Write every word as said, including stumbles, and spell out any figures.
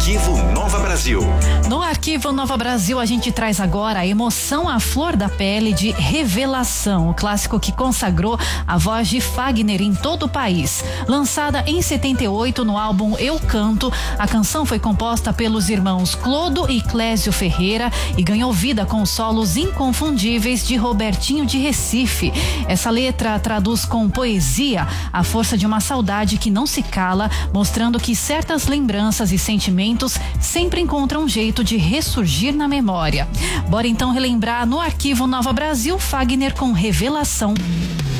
Arquivo Nova Brasil. No Arquivo Nova Brasil, a gente traz agora a emoção à flor da pele de Revelação, o clássico que consagrou a voz de Fagner em todo o país. Lançada em setenta e oito no álbum Eu Canto, a canção foi composta pelos irmãos Clodo e Clésio Ferreira e ganhou vida com solos inconfundíveis de Robertinho de Recife. Essa letra traduz com poesia a força de uma saudade que não se cala, mostrando que certas lembranças e sentimentos sempre encontram um jeito de ressurgir na memória. Bora então relembrar no Arquivo Nova Brasil Fagner com Revelação.